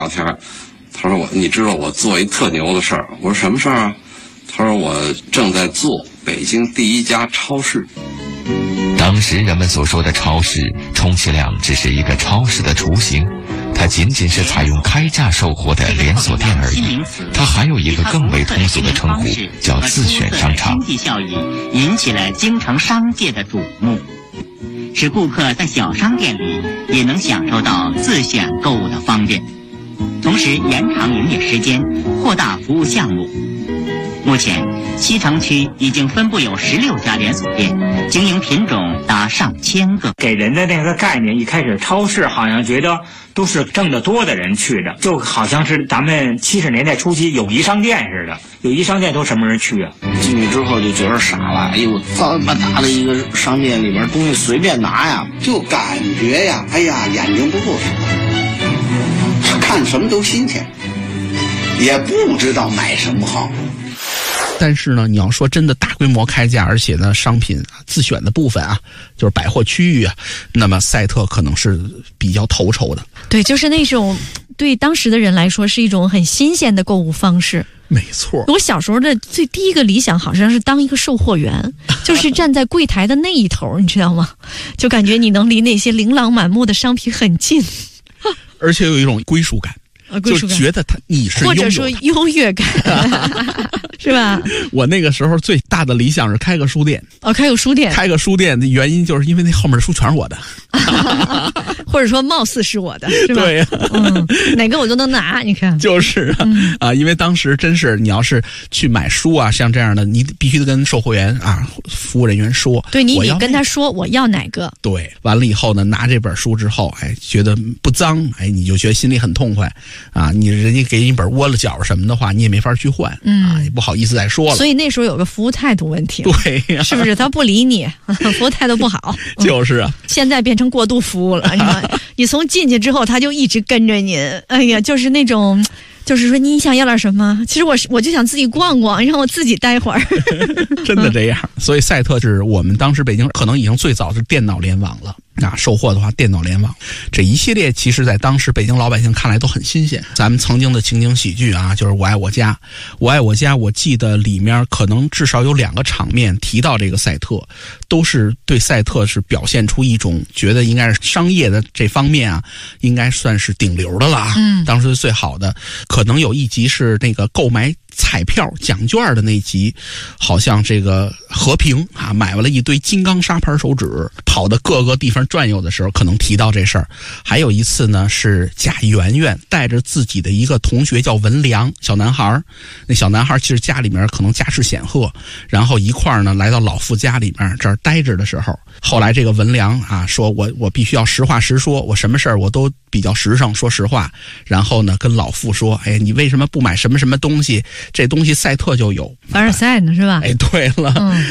聊天，他说你知道我做一特牛的事儿？我说什么事儿啊？他说我正在做北京第一家超市。 当时人们所说的超市，充其量只是一个超市的雏形，它仅仅是采用开价售货的连锁店而已。它还有一个更为通俗的称呼，叫自选商场。 经济效益引起了京城商界的瞩目，使顾客在小商店里也能享受到自选购物的方便，同时延长营业时间，扩大服务项目。目前西城区已经分布有16家连锁店，经营品种达上千个。 给人的那个概念，一开始超市好像觉得都是挣得多的人去的，就好像是咱们70年代初期友谊商店似的。友谊商店都什么人去啊？ 进去之后就觉得傻了，哎呦，这么大的一个商店里边东西随便拿呀，就感觉呀，哎呀，眼睛不够使，看什么都新鲜，也不知道买什么好。 但是呢，你要说真的大规模开价，而且呢，商品自选的部分啊，就是百货区域啊，那么赛特可能是比较头筹的。 对，就是那种对当时的人来说是一种很新鲜的购物方式。 没错， 我小时候的第一个理想好像是当一个售货员，就是站在柜台的那一头，你知道吗？就感觉你能离那些琳琅满目的商品很近， 而且有一种归属感。就觉得你是或者说优越感是吧？ 我那个时候最大的理想是开个书店。 开个书店。 开个书店的原因就是因为那后面的书全是我的或者说貌似是我的，是吧？ 对呀、 哪个我都能拿，你看。 就是因为当时真是你要是去买书啊，像这样的，你必须得跟售货员啊、服务人员说。 对，你得跟他说我要哪个。对， 完了以后呢，拿这本书之后，哎，觉得不脏，哎，你就觉得心里很痛快。你人家给你一本窝了角什么的话，你也没法去换，也不好意思再说了。 所以那时候有个服务态度问题， 对呀， 是不是？他不理你，服务态度不好， 就是啊。 现在变成过度服务了，你从进去之后他就一直跟着你，哎呀，就是那种。就是说你想要点什么？其实我就想自己逛逛，让我自己待会儿。 真的这样，所以赛特是我们当时北京可能已经最早是电脑联网了。售货的话，电脑联网这一系列，其实在当时北京老百姓看来都很新鲜。咱们曾经的情景喜剧啊，就是《我爱我家》，《我爱我家》，我记得里面可能至少有2个场面提到这个赛特，都是对赛特是表现出一种觉得应该是商业的这方面啊，应该算是顶流的了啊。当时最好的，可能有一集是那个购买彩票奖券的那集，好像这个和平啊买了一堆金刚砂牌手指，跑到各个地方转悠的时候可能提到这事儿。还有一次呢，是贾圆圆带着自己的一个同学叫文良小男孩，那小男孩其实家里面可能家世显赫，然后一块儿呢来到老傅家里面这儿待着的时候，后来这个文良啊说我必须要实话实说，我什么事儿我都比较实诚，说实话。然后呢跟老傅说，哎，你为什么不买什么什么东西？这东西赛特就有， 凡尔赛呢是吧？ 哎，对了，